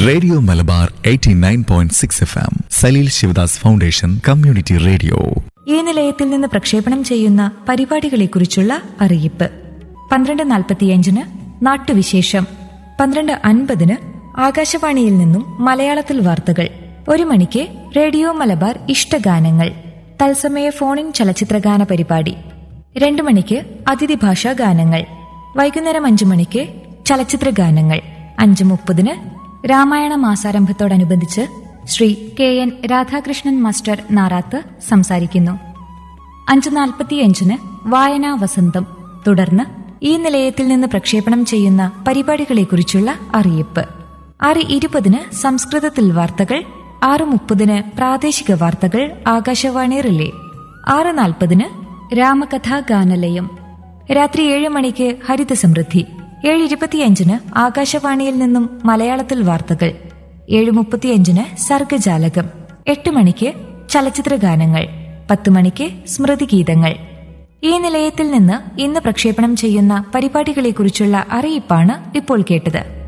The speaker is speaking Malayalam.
Radio Malabar 89.6 FM Saleel Sivadas foundation community radio. ഈ നിലയത്തിൽ നിന്ന് പ്രക്ഷേപണം ചെയ്യുന്ന പരിപാടികളെക്കുറിച്ചുള്ള അറിയിപ്പ്. 12:45 നാട്ടുവിശേഷം, 12:50 ആകാശവാണിയിൽ നിന്നും മലയാളത്തിൽ വാർത്തകൾ, 1 മണിക്ക് റേഡിയോ മലബാർ ഇഷ്ടഗാനങ്ങൾ തത്സമയ ഫോണിൻ ചലച്ചിത്രഗാന പരിപാടി, 2 മണിക്ക് അതിഥി ഭാഷാ ഗാനങ്ങൾ, വൈകുന്നേരം 5 മണിക്ക് ചലച്ചിത്രഗാനങ്ങൾ, 5:30 രാമായണ മാസാരംഭത്തോടനുബന്ധിച്ച് ശ്രീ KN രാധാകൃഷ്ണൻ മാസ്റ്റർ നാറാത്ത് സംസാരിക്കുന്നു. 5:45 വായനാ വസന്തം. തുടർന്ന് ഈ നിലയത്തിൽ നിന്ന് പ്രക്ഷേപണം ചെയ്യുന്ന പരിപാടികളെക്കുറിച്ചുള്ള അറിയിപ്പ്. 6:20 സംസ്കൃതത്തിൽ വാർത്തകൾ, 6:30 പ്രാദേശിക വാർത്തകൾ ആകാശവാണി റിലേ, 6:40 രാമകഥാ ഗാനലയം. രാത്രി 7 മണിക്ക് ഹരിത സമൃദ്ധി, 7:25 ആകാശവാണിയിൽ നിന്നും മലയാളത്തിൽ വാർത്തകൾ, 7:35 സർഗജാലകം, 8 മണിക്ക് ചലച്ചിത്ര ഗാനങ്ങൾ, 10 മണിക്ക് സ്മൃതിഗീതങ്ങൾ. ഈ നിലയത്തിൽ നിന്ന് ഇന്ന് പ്രക്ഷേപണം ചെയ്യുന്ന പരിപാടികളെക്കുറിച്ചുള്ള അറിയിപ്പാണ് ഇപ്പോൾ കേട്ടത്.